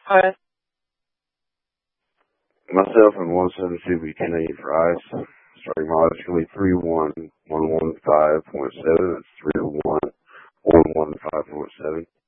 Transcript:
Alright. Myself and 172 B1080 for ice. Starting mileage going to be 31115.7. That's 31115.7.